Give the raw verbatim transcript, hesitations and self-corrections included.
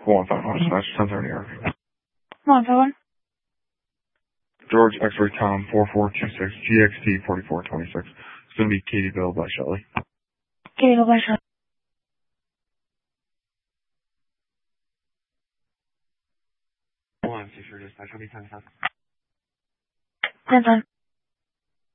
one five one slash ten thirty Eric. one five one. George X-ray Tom four four two six G X T forty-four twenty-six. It's going to be Katyville by Shelley. Katyville by Shelley. Hold on, see if you're dispatch. I'll be ten ten. ten ten.